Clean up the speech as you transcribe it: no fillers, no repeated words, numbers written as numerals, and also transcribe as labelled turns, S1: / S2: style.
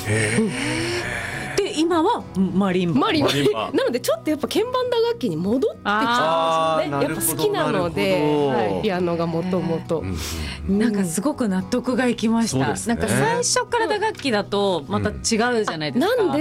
S1: で今はマリンバ。
S2: なのでちょっとやっぱ鍵盤打楽器に戻ってきたんですよね。やっぱ好きなので、ピアノがもともと
S1: なんかすごく納得がいきました。
S3: そうですね。
S1: なんか最初から打楽器だとまた違うじゃないですか。
S2: なんで